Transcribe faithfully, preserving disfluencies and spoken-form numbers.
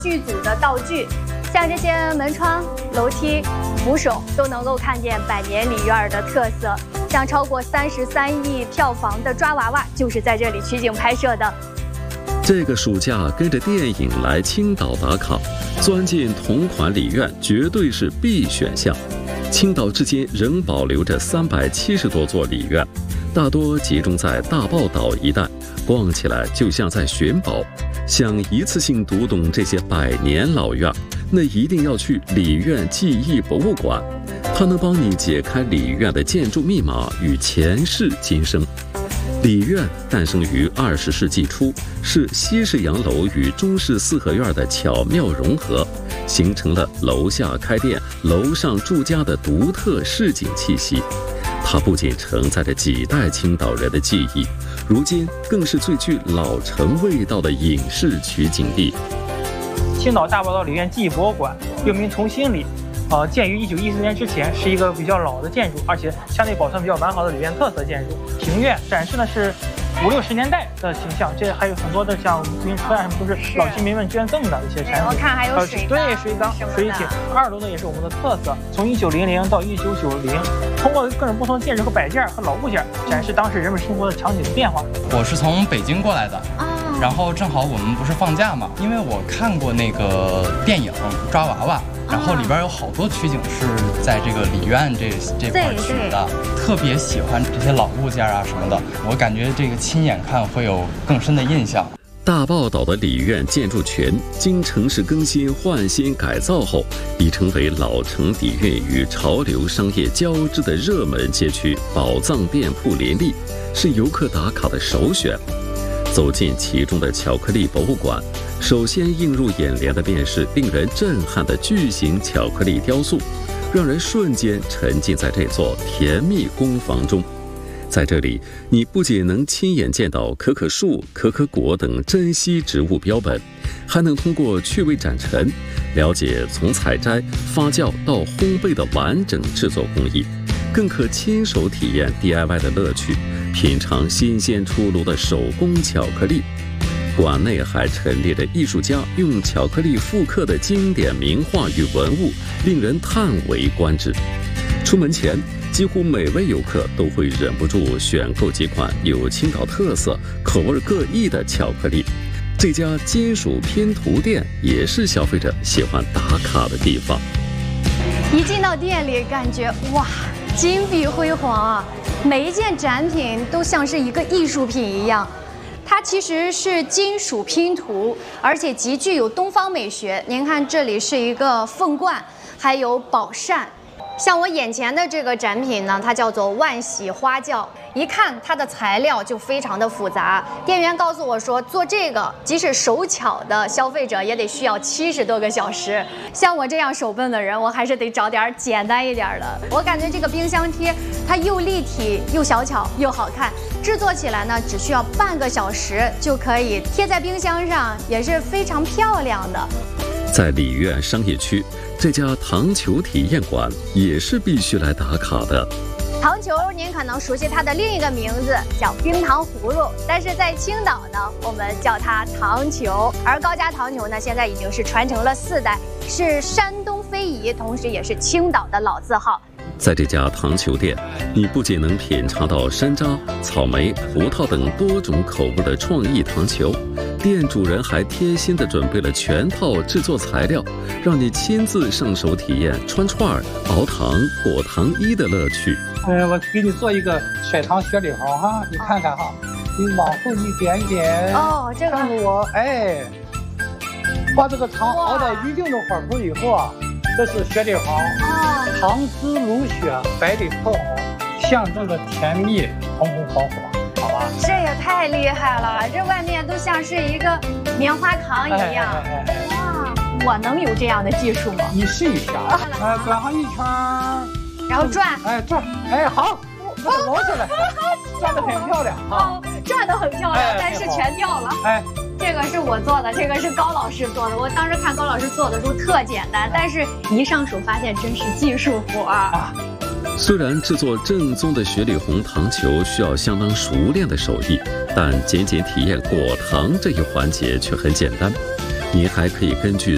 剧组的道具，像这些门窗、楼梯、扶手都能够看见百年梨园的特色。像超过三十三亿票房的抓娃娃就是在这里取景拍摄的。 这个暑假跟着电影来青岛打卡，钻进同款梨园绝对是必选项。青岛至今仍保留着三百七十多座梨园，大多集中在大坳岛一带，逛起来就像在寻宝。想一次性读懂这些百年老院，那一定要去梨园记忆博物馆，它能帮你解开梨园的建筑密码与前世今生。梨园诞生于二十世纪初，是西式洋楼与中式四合院的巧妙融合，形成了楼下开店、楼上住家的独特市井气息。它不仅承载着几代青岛人的记忆，如今更是最具老城味道的影视取景地。 青岛大坳岛梨园记忆博物馆又名同心里，呃，建于一九一四年之前，是一个比较老的建筑，而且相对保存比较完好的梨园特色建筑。庭院展示的是五六十年代的形象，这还有很多的像自行车啊什么，都是老居民们捐赠的一些产品。 我看还有水缸， 对，水缸、水井。二楼呢也是我们的特色，从一九零零到一九九零，通过各种不同的建筑和摆件和老物件，展示当时人们生活的场景的变化。 我是从北京过来的。然后正好我们不是放假嘛，因为我看过那个电影《抓娃娃》，然后里边有好多取景是在这个梨园这这块取的，特别喜欢这些老物件啊什么的，我感觉这个亲眼看会有更深的印象。 大坳岛的梨园建筑群经城市更新换新改造后，已成为老城底蕴与潮流商业交织的热门街区，宝藏店铺林立，是游客打卡的首选。走进其中的巧克力博物馆，首先映入眼帘的便是令人震撼的巨型巧克力雕塑，让人瞬间沉浸在这座甜蜜工坊中。在这里，你不仅能亲眼见到可可树、可可果等珍稀植物标本，还能通过趣味展陈，了解从采摘、发酵到烘焙的完整制作工艺，更可亲手体验 D I Y 的乐趣，品尝新鲜出炉的手工巧克力。馆内还陈列着艺术家用巧克力复刻的经典名画与文物，令人叹为观止。出门前，几乎每位游客都会忍不住选购几款有青岛特色、口味各异的巧克力。这家金属拼图店也是消费者喜欢打卡的地方。 一进到店里，感觉哇，金碧辉煌啊！每一件展品都像是一个艺术品一样。它其实是金属拼图，而且极具有东方美学。您看，这里是一个凤冠，还有宝扇。像我眼前的这个展品呢，它叫做万喜花轿。一看它的材料就非常的复杂，店员告诉我说，做这个即使手巧的消费者也得需要七十多个小时。像我这样手笨的人，我还是得找点简单一点的。我感觉这个冰箱贴，它又立体又小巧又好看，制作起来呢只需要半个小时就可以贴在冰箱上，也是非常漂亮的。 在梨园商业区，这家糖球体验馆也是必须来打卡的。 糖球，您可能熟悉它的另一个名字叫冰糖葫芦，但是在青岛呢，我们叫它糖球。而高家糖球呢，现在已经是传承了四代，是山东非遗，同时也是青岛的老字号。 在这家糖球店，你不仅能品尝到山楂、草莓、葡萄等多种口味的创意糖球，店主人还贴心地准备了全套制作材料，让你亲自上手体验穿串、熬糖、裹糖衣的乐趣。 呃，我给你做一个甩糖雪里红哈，你看看哈，你往后一点点。 哦，这个看着我，哎，把这个糖熬到一定的火候以后啊，这是雪里红，哦，糖丝如雪，白里透红，象征着甜蜜，红红火火，好吧？ 这也太厉害了，这外面都像是一个棉花糖一样。哎哎哎哎哇，我能有这样的技术吗？ 你试一下，哎，转上一圈， 然后转， 哎转，哎好，把它捞起来，转得很漂亮啊， 转得很漂亮，但是全掉了。哎。这个是我做的，这个是高老师做的。我当时看高老师做的时候特简单，但是一上手发现真是技术活啊。 虽然制作正宗的雪里红糖球需要相当熟练的手艺，但仅仅体验果糖这一环节却很简单。您还可以根据